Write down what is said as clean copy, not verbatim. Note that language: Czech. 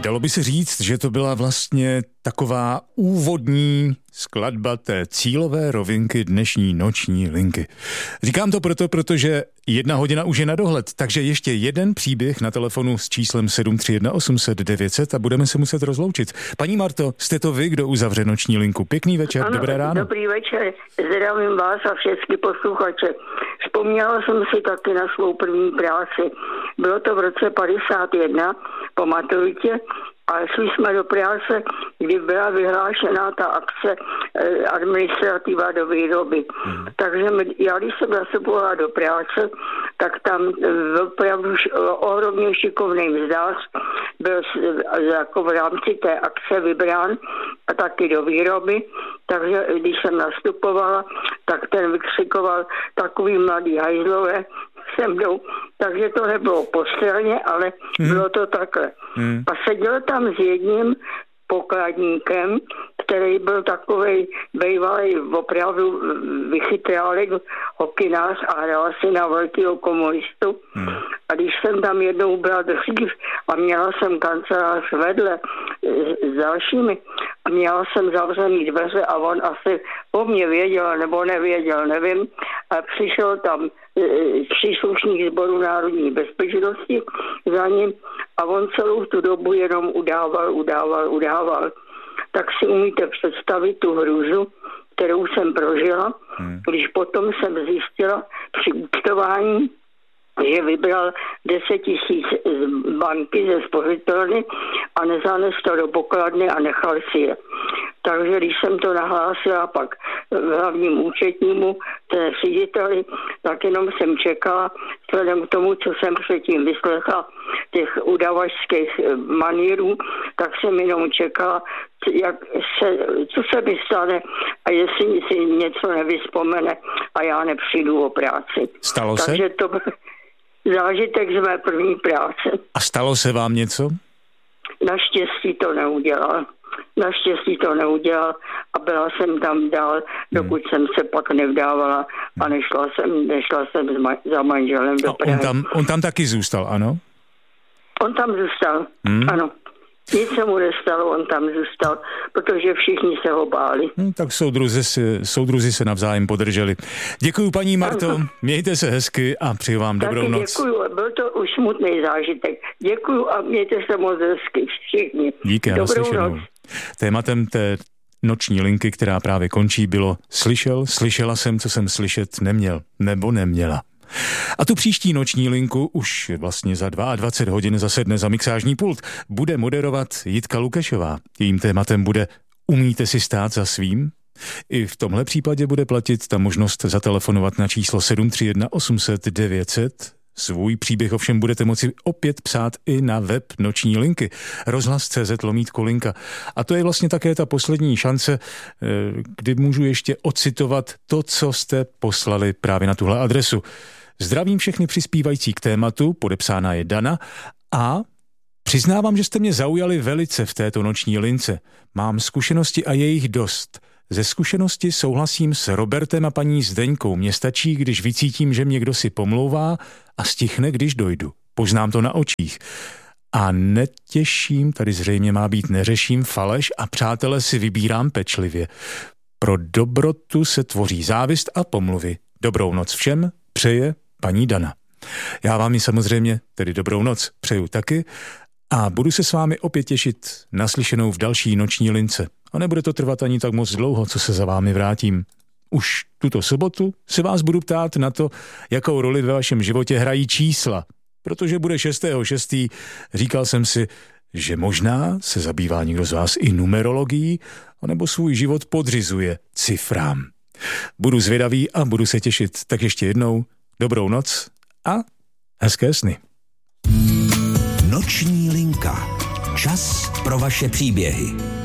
Dalo by se říct, že to byla vlastně taková úvodní skladba té cílové rovinky dnešní noční linky. Říkám to protože 1 hodina už je na dohled, takže ještě jeden příběh na telefonu s číslem 731 800 900 a budeme se muset rozloučit. Paní Marto, jste to vy, kdo uzavře noční linku. Pěkný večer, ano, dobré ráno. Dobrý večer, zdravím vás a všechny posluchače. Vzpomněla jsem si taky na svou první práci. Bylo to v roce 51 po maturitě a šli jsme do práce, kdy byla vyhlášená ta akce administrativa do výroby. Takže já, když jsem nastupovala do práce, tak tam opravdu ohromně šikovný mzdář byl jako v rámci té akce vybrán a taky do výroby. Takže když jsem nastupovala, tak ten vykřikoval takový mladý hajzlové se mnou, takže to nebylo postranně, ale bylo to takhle. A seděl tam s jedním pokladníkem, který byl takovej bývalý opravdu vychytrálek hokynář a hrál si na velkého komunistu. A když jsem tam jednou byla dřív a měla jsem kancelář vedle s dalšími a měla jsem zavřený dveře a on asi o mě věděl nebo nevěděl, nevím. A přišel tam příslušník Sboru národní bezpečnosti za ním a on celou tu dobu jenom udával. Tak si umíte představit tu hrůzu, kterou jsem prožila, když potom jsem zjistila při účtování, že vybral 10 000 z banky, ze spořitelny a nezanes to do pokladny a nechal si je. Takže když jsem to nahlásila pak hlavním účetnímu, té řediteli, tak jenom jsem čekala, vzhledem k tomu, co jsem předtím vyslechla, těch udavačských manírů, tak jsem jenom čekala, co se mi stane a jestli si něco nevyspomene a já nepřijdu o práci. Stalo se? Takže to byl zážitek z mé první práce. A stalo se vám něco? Naštěstí to neudělal a byla jsem tam dál, dokud jsem se pak nevdávala a nešla jsem za manželem do Prahy. On tam taky zůstal, ano? On tam zůstal, ano. Nic se mu nestalo, on tam zůstal, protože všichni se ho báli. Tak soudruzi se navzájem podrželi. Děkuju, paní Marto, mějte se hezky a přeji vám dobrou noc. Děkuju, byl to už smutný zážitek. Děkuju a mějte se moc hezky všichni. Díky, dobrou noc. Tématem té noční linky, která právě končí, bylo slyšela jsem, co jsem slyšet neměl nebo neměla. A tu příští noční linku už vlastně za 22 hodin zasedne za mixážní pult. Bude moderovat Jitka Lukešová. Jejím tématem bude Umíte si stát za svým? I v tomhle případě bude platit ta možnost zatelefonovat na číslo 731 800 900. Svůj příběh ovšem budete moci opět psát i na web noční linky. rozhlas.cz/linka. A to je vlastně také ta poslední šance, kdy můžu ještě ocitovat to, co jste poslali právě na tuhle adresu. Zdravím všechny přispívající k tématu, podepsána je Dana a přiznávám, že jste mě zaujali velice v této noční lince. Mám zkušenosti a je jich dost. Ze zkušenosti souhlasím s Robertem a paní Zdeňkou. Mně stačí, když vycítím, že mě kdo si pomlouvá a stichne, když dojdu. Poznám to na očích. A netěším, tady zřejmě má být neřeším faleš a přátele si vybírám pečlivě. Pro dobrotu se tvoří závist a pomluvy. Dobrou noc všem přeje paní Dana. Já vám ji samozřejmě, tedy dobrou noc, přeju taky a budu se s vámi opět těšit naslyšenou v další noční lince. A nebude to trvat ani tak moc dlouho, co se za vámi vrátím. Už tuto sobotu se vás budu ptát na to, jakou roli ve vašem životě hrají čísla. Protože bude 6.6. Říkal jsem si, že možná se zabývá někdo z vás i numerologií, anebo svůj život podřizuje cifrám. Budu zvědavý a budu se těšit. Tak ještě jednou dobrou noc a hezké sny. Noční linka. Čas pro vaše příběhy.